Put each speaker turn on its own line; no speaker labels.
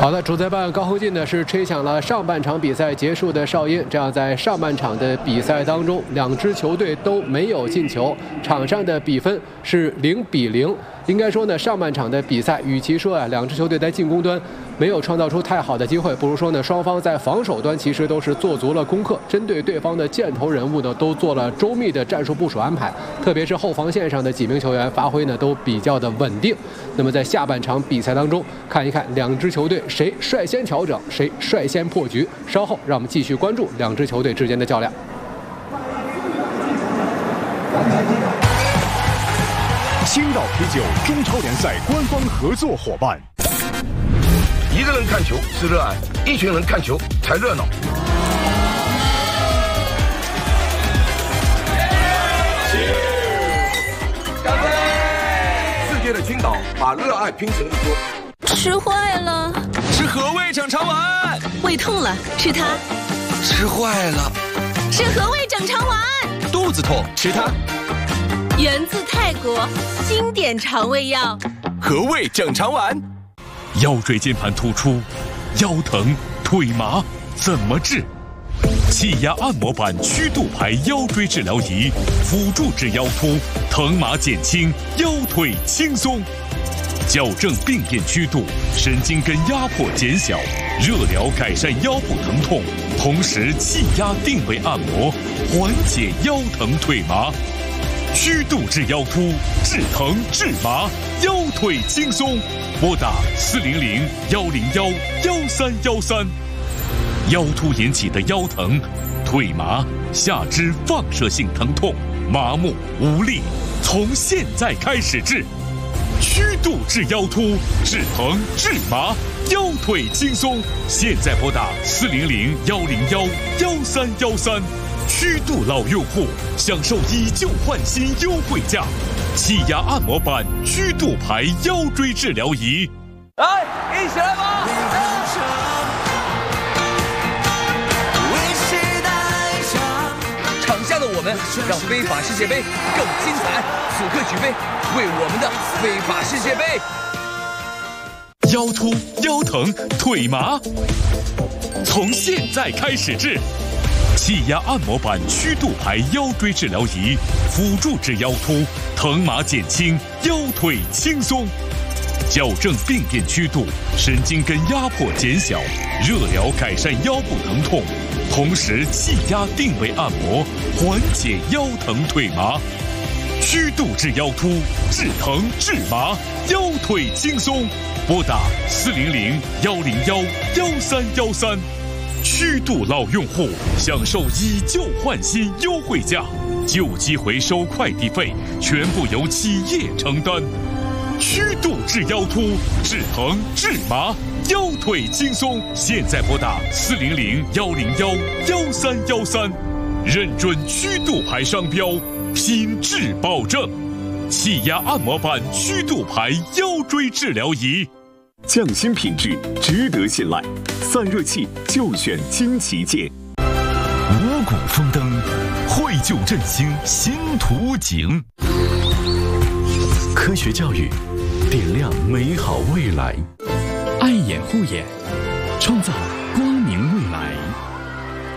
好的，主裁判高宏进呢是吹响了上半场比赛结束的哨音，这样在上半场的比赛当中，两支球队都没有进球，场上的比分是0-0。应该说呢，上半场的比赛，与其说两支球队在进攻端没有创造出太好的机会，不如说呢，双方在防守端其实都是做足了功课，针对对方的箭头人物呢，都做了周密的战术部署安排，特别是后防线上的几名球员发挥呢都比较的稳定。那么在下半场比赛当中，看一看两支球队谁率先调整，谁率先破局。稍后让我们继续关注两支球队之间的较量。
青岛啤酒中超联赛官方合作伙伴。
一个人看球是热爱，一群人看球才热闹。干杯！世界的青岛把热爱拼成一桌。
吃坏了，
是和味整肠丸。
胃痛了，吃它。
吃坏了，
是和味整肠丸。
肚子痛，吃它。
源自泰国，经典肠胃药。
和味整肠丸。
腰椎间盘突出、腰疼、腿麻怎么治？气压按摩板曲度牌腰椎治疗仪，辅助治腰突，疼麻减轻，腰腿轻松。矫正病变曲度，神经根压迫减小，热疗改善腰部疼痛，同时气压定位按摩，缓解腰疼腿麻。曲度治腰突，治疼治麻，腰腿轻松。拨打400-101-1313。腰突引起的腰疼、腿麻、下肢放射性疼痛、麻木无力，从现在开始治。曲度治腰突，治疼治麻，腰腿轻松。现在拨打400-101-1313。曲度老用户享受以旧换新优惠价，气压按摩板曲度牌腰椎治疗仪。
来，一起来吧！场下的我们让非法世界杯更精彩，此刻举杯，为我们的非法世界杯。
腰突、腰疼、腿麻，从现在开始治。气压按摩板曲度牌腰椎治疗仪，辅助治腰突，疼麻减轻，腰腿轻松。矫正病变曲度，神经根压迫减小，热疗改善腰部疼痛，同时气压定位按摩，缓解腰疼腿麻。曲度治腰突，治疼治麻，腰腿轻松。拨打400-101-1313。曲度老用户享受以旧换新优惠价，旧机回收快递费全部由企业承担。曲度治腰突，治疼治麻，腰腿轻松。现在拨打400-101-1313，认准曲度牌商标，品质保证。气压按摩板曲度牌腰椎治疗仪。
匠心品质，值得信赖。散热器就选金旗舰。
五谷丰登，绘就振兴新图景。
科学教育，点亮美好未来。爱眼护眼，创造